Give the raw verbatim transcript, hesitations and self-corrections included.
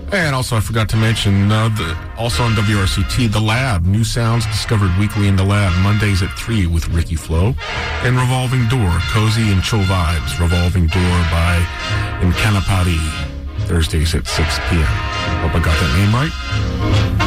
And also, I forgot to mention, uh, the, also on W R C T, The Lab, new sounds discovered weekly in The Lab, Mondays at three with Ricky Flo. And Revolving Door, cozy and chill vibes, Revolving Door by Incanapati, Thursdays at six p.m. Hope I got that name right.